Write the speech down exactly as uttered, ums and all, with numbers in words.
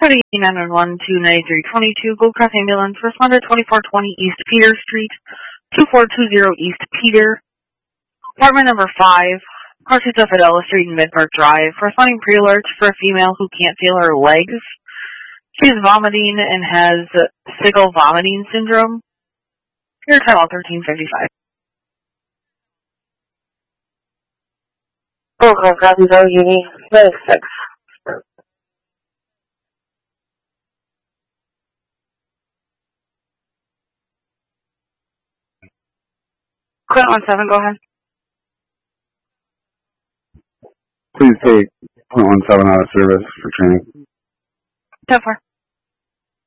nine one two nine three two two, Goldcraft Ambulance, responder twenty-four twenty East Peter Street, two four two zero East Peter, apartment number five, Cartucho Fidela Street and Midpark Drive, responding pre-alert for a female who can't feel her legs. She's vomiting and has sickle vomiting syndrome. Here, time all thirteen fifty-five. Goldcraft Copy Zero Uni, medic six. Clint one seven, go ahead. Please take point one seven out of service for training. ten four.